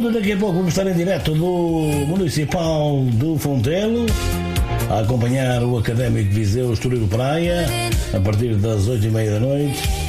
volta daqui a pouco. Vamos estar em direto do Municipal do Fontelo a acompanhar o Académico Viseu Estoril Praia a partir das 8h30 da noite.